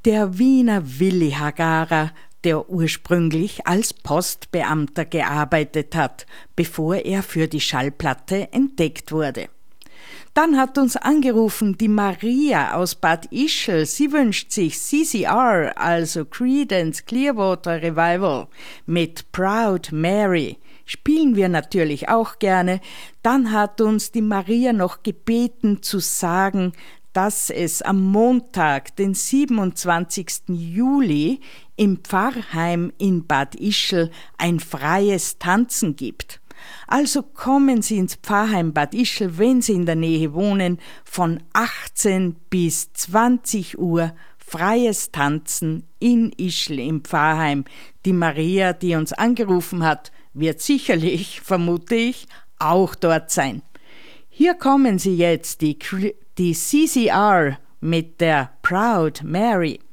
Der Wiener Willi Hagara, der ursprünglich als Postbeamter gearbeitet hat, bevor er für die Schallplatte entdeckt wurde. Dann hat uns angerufen die Maria aus Bad Ischl. Sie wünscht sich CCR, also Creedence Clearwater Revival, mit Proud Mary. Spielen wir natürlich auch gerne. Dann hat uns die Maria noch gebeten zu sagen, dass es am Montag, den 27. Juli, im Pfarrheim in Bad Ischl ein freies Tanzen gibt. Also kommen Sie ins Pfarrheim Bad Ischl, wenn Sie in der Nähe wohnen, von 18 bis 20 Uhr freies Tanzen in Ischl im Pfarrheim. Die Maria, die uns angerufen hat, wird sicherlich, vermute ich, auch dort sein. Hier kommen sie jetzt, die CCR mit der Proud Mary.